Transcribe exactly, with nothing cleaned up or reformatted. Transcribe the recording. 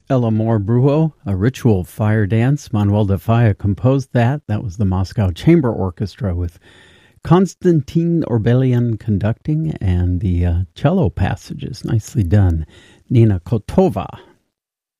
El Amor Brujo, a ritual fire dance. Manuel de Falla composed that. That was the Moscow Chamber Orchestra with Konstantin Orbelian conducting and the uh, cello passages. Nicely done. Nina Kotova